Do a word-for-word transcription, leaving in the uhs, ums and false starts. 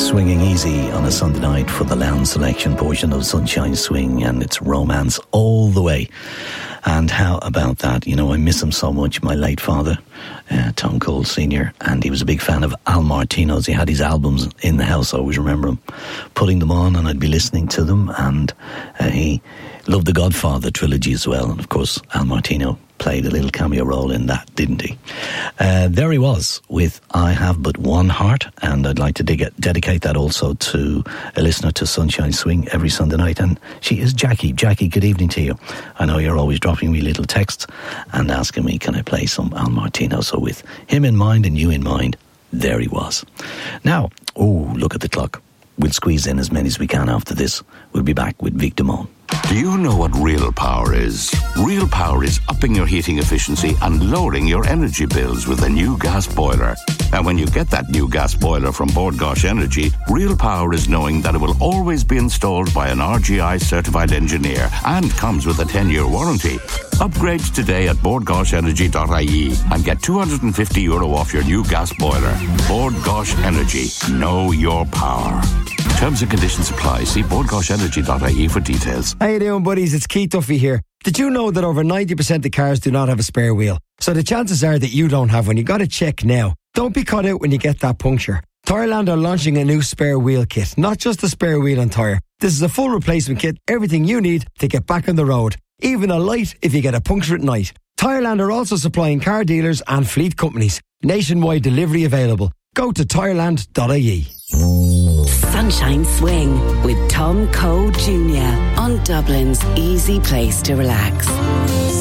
Swinging easy on a Sunday night for the Lounge Selection portion of Sunshine Swing, and it's romance all the way. And how about that? You know, I miss him so much, my late father, uh, Tom Cole Senior, and he was a big fan of Al Martino's. He had his albums in the house. I always remember him putting them on, and I'd be listening to them, and uh, he loved the Godfather trilogy as well. And of course, Al Martino played a little cameo role in that, didn't he? Uh, there he was with I Have But One Heart, and I'd like to dig it, dedicate that also to a listener to Sunshine Swing every Sunday night, and she is Jackie. Jackie, good evening to you. I know you're always dropping me little texts and asking me, can I play some Al Martino? So with him in mind and you in mind, there he was. Now, oh, look at the clock. We'll squeeze in as many as we can after this. We'll be back with Vic Damone. Do you know what real power is? Real power is upping your heating efficiency and lowering your energy bills with a new gas boiler. And when you get that new gas boiler from Bord Gáis Energy, real power is knowing that it will always be installed by an R G I certified engineer and comes with a ten-year warranty. Upgrade today at bord gáis energy dot I E and get two hundred fifty euro off your new gas boiler. Bord Gáis Energy. Know your power. Terms and conditions apply. See bord gáis energy dot I E for details. How you doing, buddies? It's Keith Duffy here. Did you know that over ninety percent of cars do not have a spare wheel? So the chances are that you don't have one. You got to check now. Don't be caught out when you get that puncture. Tyreland are launching a new spare wheel kit. Not just a spare wheel and tyre. This is a full replacement kit. Everything you need to get back on the road. Even a light if you get a puncture at night. Tyreland are also supplying car dealers and fleet companies. Nationwide delivery available. Go to tyreland dot I E. Sunshine Swing with Tom Cole Junior on Dublin's easy place to relax.